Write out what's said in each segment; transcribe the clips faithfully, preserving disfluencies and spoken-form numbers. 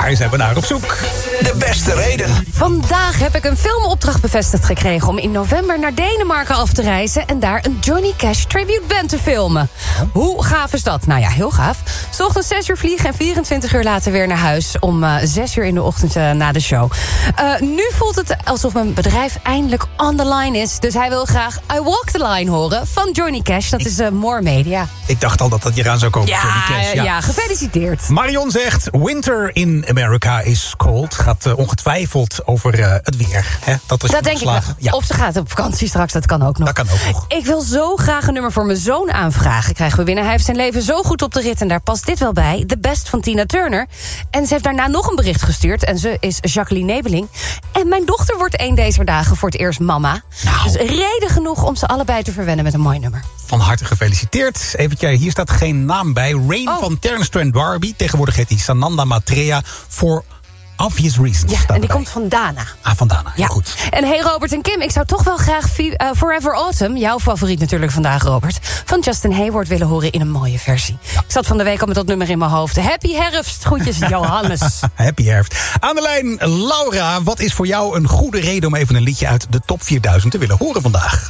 Daar zijn we naar op zoek. De beste reden. Vandaag heb ik een filmopdracht bevestigd gekregen om in november naar Denemarken af te reizen en daar een Johnny Cash tribute band te filmen. Hoe gaaf is dat? Nou ja, heel gaaf. 's Ochtends zes uur vliegen en vierentwintig uur later weer naar huis om uh, zes uur in de ochtend uh, na de show. Uh, nu voelt het alsof mijn bedrijf eindelijk on the line is. Dus hij wil graag I Walk the Line horen van Johnny Cash. Dat is uh, More Media. Ik dacht al dat dat hier aan zou komen. Ja, Johnny Cash, ja. ja, gefeliciteerd. Marion zegt, winter in America is cold. Gaat uh, ongetwijfeld over uh, het weer. Hè? Dat is Dat denk ik wel. Ja. Of ze gaat op vakantie straks, dat kan ook nog. Dat kan ook nog. Ik wil zo graag een nummer voor mijn zoon aanvragen. Krijgen we binnen. Hij heeft zijn leven zo goed op de rit en daar past dit wel bij. The Best van Tina Turner. En ze heeft daarna nog een bericht gestuurd. En ze is Jacqueline Nebeling. En mijn dochter wordt een deze dagen voor het eerst mama. Nou. Dus reden genoeg om ze allebei te verwennen met een mooi nummer. Van harte gefeliciteerd. Eventje, hier staat geen naam bij. Rain Oh. van Terence Trent D'Arby. Tegenwoordig heet hij Sananda Maitreya. For obvious reasons. Ja, staat en die erbij. komt van Dana. Ah, van Dana. Ja, Goed. En hey Robert en Kim, ik zou toch wel graag uh, Forever Autumn, jouw favoriet natuurlijk vandaag Robert, van Justin Hayward willen horen in een mooie versie. Ik zat van de week al met dat nummer in mijn hoofd. Happy herfst, groetjes Johannes. Happy herfst. Aan de lijn, Laura, wat is voor jou een goede reden om even een liedje uit de top vierduizend te willen horen vandaag?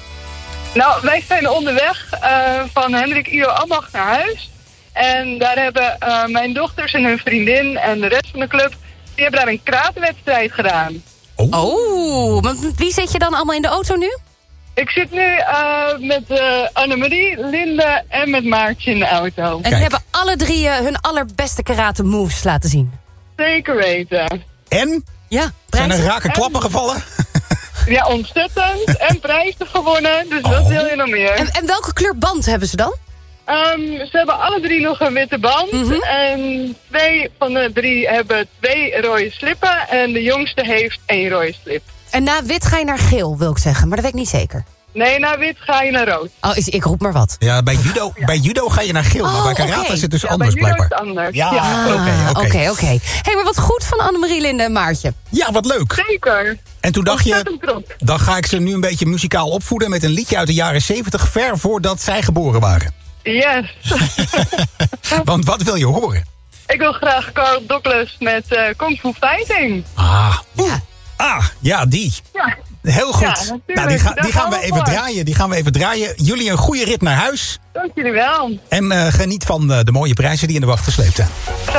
Nou, wij zijn onderweg uh, van Hendrik Ido Ambacht naar huis. En daar hebben uh, mijn dochters en hun vriendin en de rest van de club, die hebben daar een kratenwedstrijd gedaan. Oh. Oh, want met wie zit je dan allemaal in de auto nu? Ik zit nu uh, met uh, Annemarie, Linde en met Maartje in de auto. En Kijk. die hebben alle drie uh, hun allerbeste karate moves laten zien. Zeker weten. En? Ja, Zijn er prijs. rake klappen gevallen? Ja, ontzettend. En prijzen gewonnen, dus Oh. dat wil je nog meer. En, en welke kleur band hebben ze dan? Um, ze hebben alle drie nog een witte band. Mhm. En twee van de drie hebben twee rode slippen. En de jongste heeft één rode slip. En na wit ga je naar geel, wil ik zeggen, maar dat weet ik niet zeker. Nee, na wit ga je naar rood. Oh, is, ik roep maar wat. Ja, bij judo, bij judo ga je naar geel, maar Oh, bij karate oké. is het dus Ja, anders bij judo is blijkbaar. het anders. Ja, Ja. oké, oké. Oké, oké. Hé, maar wat goed van Annemarie, Linde en Maartje. Ja, wat leuk. Zeker. En toen dacht je, Ontzettend trots. dan ga ik ze nu een beetje muzikaal opvoeden met een liedje uit de jaren zeventig, ver voordat zij geboren waren. Yes. Want wat wil je horen? Ik wil graag Carl Douglas met uh, Kung Fu Fighting. Ah, Ja. ah, ja, die. Ja. Heel goed. Ja, natuurlijk. nou, die, ga- Daar die gaan gaan we we even voor. draaien. Die gaan we even draaien. Jullie een goede rit naar huis. Dank jullie wel. En uh, geniet van uh, de mooie prijzen die in de wacht sleepten.